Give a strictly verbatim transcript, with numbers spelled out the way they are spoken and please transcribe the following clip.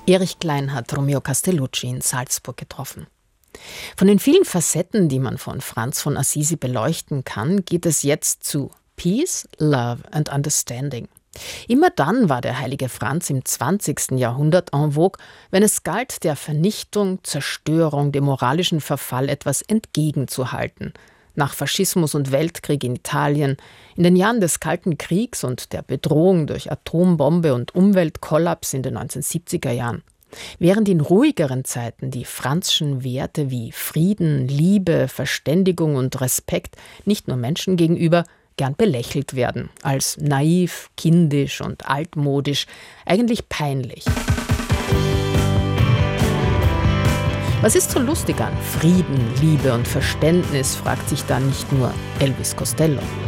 Erich Klein hat Romeo Castellucci in Salzburg getroffen. Von den vielen Facetten, die man von Franz von Assisi beleuchten kann, geht es jetzt zu Peace, Love and Understanding. Immer dann war der heilige Franz im zwanzigsten Jahrhundert en vogue, wenn es galt, der Vernichtung, Zerstörung, dem moralischen Verfall etwas entgegenzuhalten. Nach Faschismus und Weltkrieg in Italien, in den Jahren des Kalten Kriegs und der Bedrohung durch Atombombe und Umweltkollaps in den neunzehnhundertsiebziger Jahren. Während in ruhigeren Zeiten die Franzschen Werte wie Frieden, Liebe, Verständigung und Respekt nicht nur Menschen gegenüber gern belächelt werden, als naiv, kindisch und altmodisch, eigentlich peinlich. Was ist so lustig an Frieden, Liebe und Verständnis, fragt sich da nicht nur Elvis Costello.